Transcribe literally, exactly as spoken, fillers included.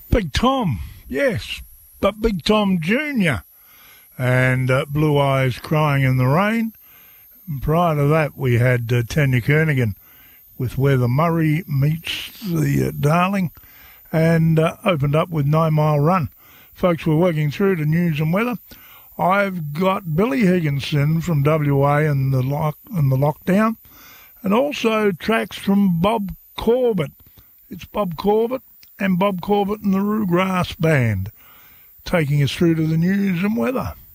Big Tom, yes, but Big Tom Junior and uh, Blue Eyes Crying in the Rain. And prior to that, we had uh, Tanya Kernigan with Where the Murray Meets the uh, Darling, and uh, opened up with Nine Mile Run. Folks, we're working through the news and weather. I've got Billy Higginson from W A and the lock and the lockdown, and also tracks from Bob Corbett. It's Bob Corbett and Bob Corbett and the Rue Grass Band, taking us through to the news and weather.